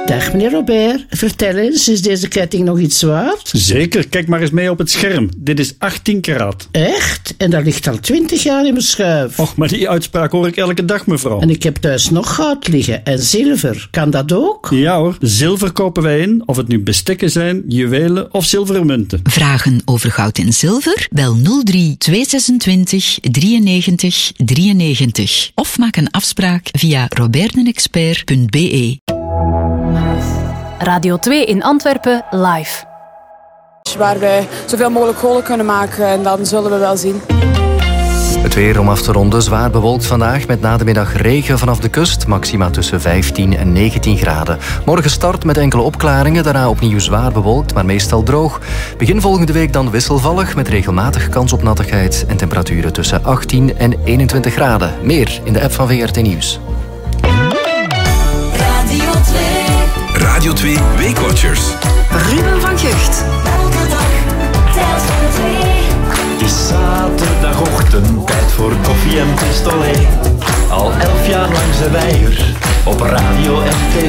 Dag meneer Robert, vertel eens, is deze ketting nog iets waard? Zeker, kijk maar eens mee op het scherm. Dit is 18 karaat. Echt? En dat ligt al 20 jaar in mijn schuif. Och, maar die uitspraak hoor ik elke dag, mevrouw. En ik heb thuis nog goud liggen en zilver. Kan dat ook? Ja hoor, zilver kopen wij in, of het nu bestekken zijn, juwelen of zilveren munten. Vragen over goud en zilver? Bel 03 226 93 93 of maak een afspraak via robertenexpert.be. Radio 2 in Antwerpen live. Waar wij zoveel mogelijk golen kunnen maken en dan zullen we wel zien. Het weer om af te ronden, zwaar bewolkt vandaag met na de middag regen vanaf de kust. Maxima tussen 15 en 19 graden. Morgen start met enkele opklaringen, daarna opnieuw zwaar bewolkt, maar meestal droog. Begin volgende week dan wisselvallig met regelmatig kans op nattigheid en temperaturen tussen 18 en 21 graden. Meer in de app van VRT Nieuws. Radio 2 Weekwatchers. Ruben van Gucht. Elke dag, tijd voor 2. Het is zaterdagochtend, tijd voor koffie en pistolet. Al 11 jaar lang zijn wij er, op radio en tv.